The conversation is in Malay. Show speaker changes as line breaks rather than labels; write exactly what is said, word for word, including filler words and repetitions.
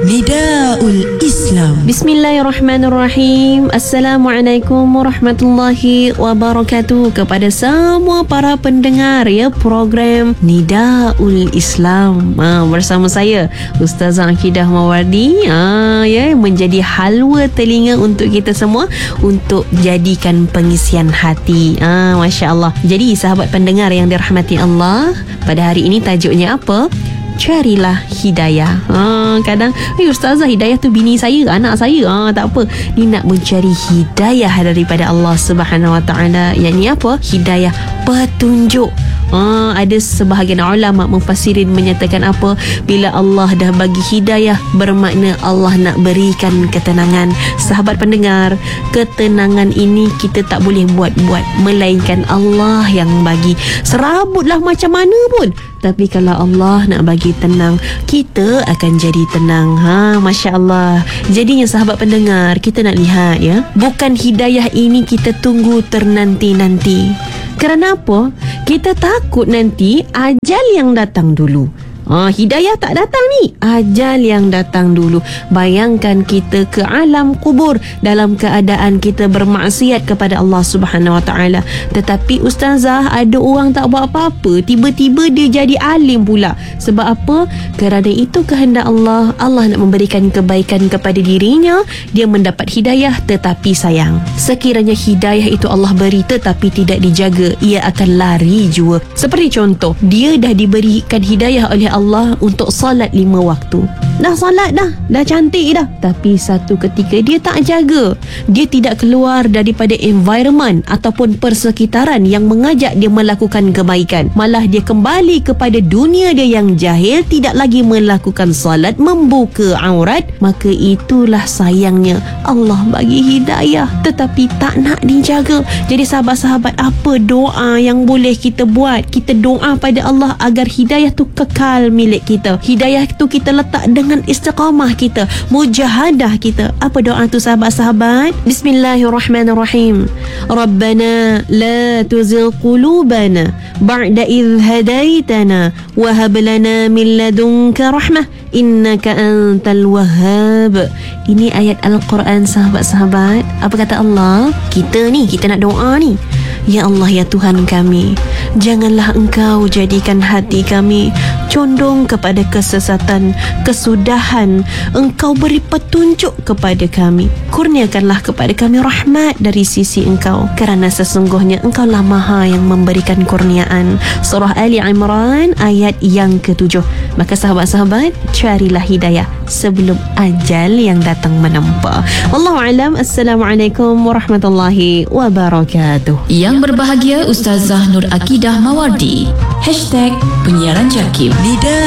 Nidaul Islam.
Bismillahirrahmanirrahim. Assalamualaikum warahmatullahi wabarakatuh kepada semua para pendengar ya program Nidaul Islam. Ha, bersama saya Ustazah Akidah Mawardi, ha, ya, menjadi halwa telinga untuk kita semua untuk jadikan pengisian hati. Ha, Masya Allah. Jadi sahabat pendengar yang dirahmati Allah, pada hari ini tajuknya apa? Carilah hidayah. ha, Kadang hey, Ustazah, hidayah tu bini saya, anak saya. ha, Tak apa, ni nak mencari hidayah daripada Allah Subhanahu Wa Taala. Yang ni apa? Hidayah petunjuk. ha, Ada sebahagian ulama mufassirin menyatakan apa? Bila Allah dah bagi hidayah, bermakna Allah nak berikan ketenangan. Sahabat pendengar, ketenangan ini kita tak boleh buat-buat, melainkan Allah yang bagi. Serabutlah macam mana pun, tapi kalau Allah nak bagi tenang, kita akan jadi tenang. Ha, Masya Allah. Jadinya sahabat pendengar, kita nak lihat ya, bukan hidayah ini kita tunggu ternanti-nanti. Kerana apa? Kita takut nanti ajal yang datang dulu. Ha, hidayah tak datang ni, ajal yang datang dulu. Bayangkan kita ke alam kubur dalam keadaan kita bermaksiat kepada Allah Subhanahu Wa Taala. Tetapi Ustazah, ada orang tak buat apa-apa, tiba-tiba dia jadi alim pula. Sebab apa? Kerana itu kehendak Allah. Allah nak memberikan kebaikan kepada dirinya. Dia mendapat hidayah, tetapi sayang, sekiranya hidayah itu Allah beri tetapi tidak dijaga, ia akan lari jua. Seperti contoh, dia dah diberikan hidayah oleh Allah untuk salat lima waktu. Dah salat dah, dah cantik dah, tapi satu ketika dia tak jaga. Dia tidak keluar daripada environment ataupun persekitaran yang mengajak dia melakukan kebaikan. Malah dia kembali kepada dunia dia yang jahil, tidak lagi melakukan salat, membuka aurat. Maka itulah sayangnya Allah bagi hidayah tetapi tak nak dijaga. Jadi sahabat-sahabat, apa doa yang boleh kita buat? Kita doa pada Allah agar hidayah tu kekal milik kita. Hidayah tu kita letak dengan istiqamah kita, mujahadah kita. Apa doa tu sahabat-sahabat? Bismillahirrahmanirrahim. Rabbana la tuzigh qulubana ba'da idh hadaitana wa hab lana min ladunka rahmah innaka antal wahhab. Ini ayat Al-Quran sahabat-sahabat. Apa kata Allah? Kita ni, kita nak doa ni. Ya Allah, ya Tuhan kami, janganlah Engkau jadikan hati kami condong kepada kesesatan, kesudahan. Engkau beri petunjuk kepada kami. Kurniakanlah kepada kami rahmat dari sisi Engkau, kerana sesungguhnya Engkaulah Maha yang memberikan kurniaan. Surah Ali Imran ayat yang ketujuh. Maka sahabat-sahabat, carilah hidayah sebelum ajal yang datang menempa. Wallahu a'lam. Assalamualaikum warahmatullahi wabarakatuh.
Yang berbahagia Ustazah Nur Akidah Mawardi. Hashtag Penyiaran Jakim.
Nida